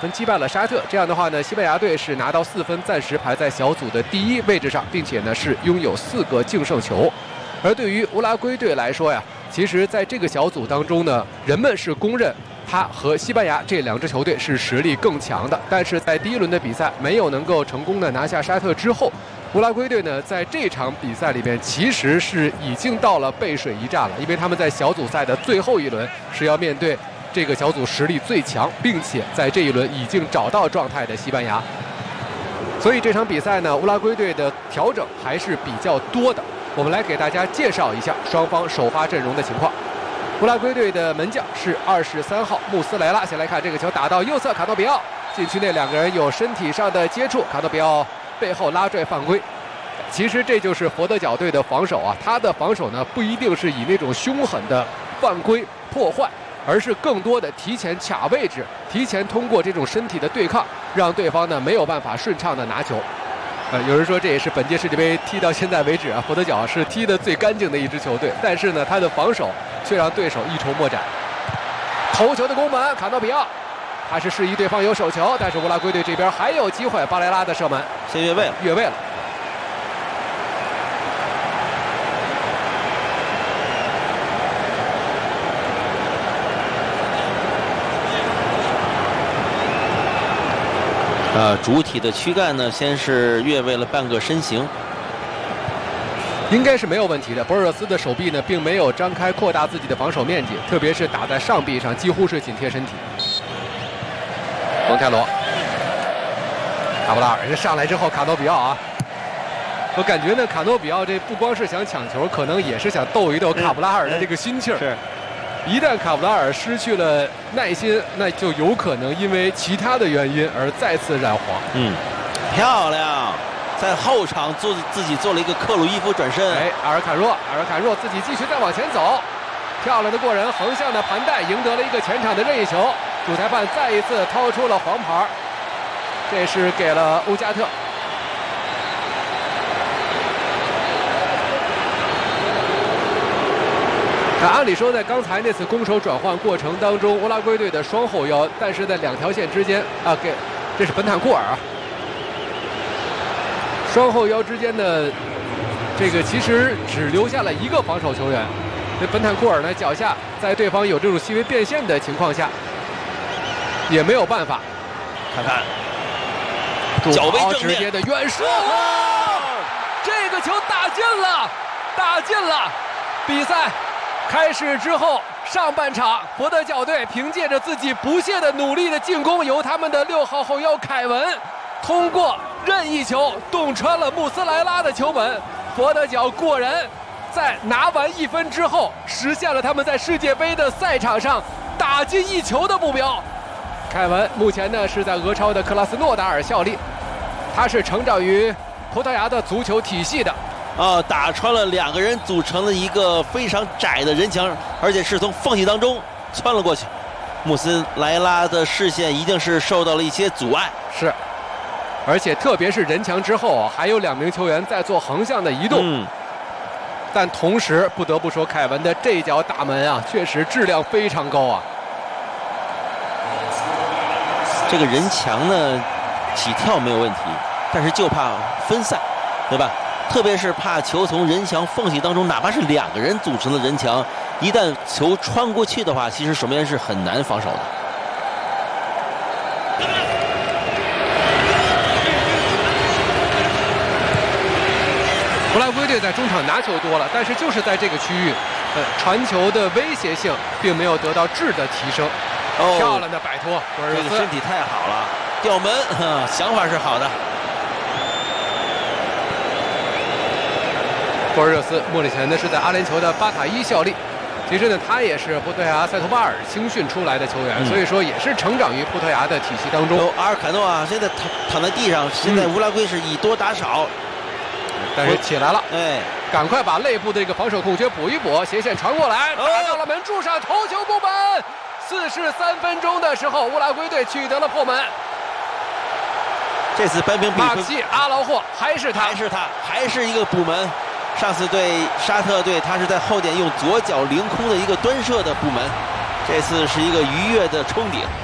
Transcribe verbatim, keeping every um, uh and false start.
分击败了沙特。这样的话呢，西班牙队是拿到四分，暂时排在小组的第一位置上，并且呢是拥有四个净胜球。而对于乌拉圭队来说呀，其实在这个小组当中呢，人们是公认他和西班牙这两支球队是实力更强的。但是在第一轮的比赛没有能够成功的拿下沙特之后，乌拉圭队呢，在这场比赛里边其实是已经到了背水一战了，因为他们在小组赛的最后一轮是要面对这个小组实力最强，并且在这一轮已经找到状态的西班牙。所以这场比赛呢，乌拉圭队的调整还是比较多的。我们来给大家介绍一下双方首发阵容的情况。乌拉圭队的门将是二十三号穆斯莱拉。先来看这个球打到右侧，卡诺比奥禁区内两个人有身体上的接触，卡诺比奥背后拉拽犯规。其实这就是佛得角队的防守啊，他的防守呢不一定是以那种凶狠的犯规破坏，而是更多的提前卡位置，提前通过这种身体的对抗，让对方呢没有办法顺畅的拿球。呃，有人说这也是本届世界杯踢到现在为止啊，佛得角是踢得最干净的一支球队，但是呢，他的防守却让对手一筹莫展。头球的攻门，卡诺比奥，他是示意对方有手球，但是乌拉圭队这边还有机会，巴莱拉的射门先越位了， 越位了。 呃，主体的躯干呢，先是越位了半个身形， 应该是没有问题的。博尔热斯的手臂呢，并没有张开扩大自己的防守面积，特别是打在上臂上，几乎是紧贴身体。蒙泰罗，卡布拉尔，人家上来之后，卡诺比奥啊，我感觉呢，卡诺比奥这不光是想抢球，可能也是想逗一逗卡布拉尔的这个心气儿。 是。 一旦卡布拉尔失去了耐心，那就有可能因为其他的原因而再次染黄。 嗯，漂亮，在后场做自己做了一个克鲁伊夫转身。 哎，阿尔坎若，阿尔坎若自己继续再往前走，漂亮的过人，横向的盘带，赢得了一个前场的任意球。主裁判再一次掏出了黄牌，这是给了乌加特。按理说，在刚才那次攻守转换过程当中，乌拉圭队的双后腰，但是在两条线之间啊，给这是本坦库尔啊，双后腰之间的这个其实只留下了一个防守球员。这本坦库尔呢，脚下在对方有这种细微变线的情况下，也没有办法。 看看， 脚背直接的远射，这个球打进了，打进了，比赛。开始之后，上半场佛得角队凭借着自己不懈的努力的进攻，由他们的六号后腰凯文通过任意球洞穿了穆斯莱拉的球门。佛得角过人，在拿完一分之后，实现了他们在世界杯的赛场上打进一球的目标。凯文目前呢是在俄超的克拉斯诺达尔效力，他是成长于葡萄牙的足球体系的。 哦，打穿了两个人，组成了一个非常窄的人墙，而且是从缝隙当中穿了过去。穆斯莱拉的视线一定是受到了一些阻碍。 是，而且特别是人墙之后，还有两名球员在做横向的移动。嗯。但同时不得不说，凯文的这脚打门啊，确实质量非常高啊。 这个人墙呢，起跳没有问题，但是就怕分散，对吧？特别是怕球从人墙缝隙当中，哪怕是两个人组成的人墙，一旦球穿过去的话，其实守门员是很难防守的。 乌拉圭队在中场拿球多了，但是就是在这个区域，呃，传球的威胁性并没有得到质的提升。哦，漂亮的摆脱， 这个身体太好了，吊门，呵，想法是好的。 博尔热斯目前呢是在阿联酋的巴塔伊效力，其实呢他也是葡萄牙塞图巴尔青训出来的球员，嗯、所以说也是成长于葡萄牙的体系当中。 阿尔卡诺啊，现在躺躺在地上，现在乌拉圭是以多打少， 嗯、但是起来了， 哎， 赶快把内部的这个防守空缺补一补，斜线传过来，打到了门柱上，头球攻门。四十三分钟的时候，乌拉圭队取得了破门。 这次扳平比分， 马奇阿劳霍还是他， 还是他，还是一个补门。上次对沙特队，他是在后点用左脚凌空的一个端射的补门，这次是一个愉悦的冲顶。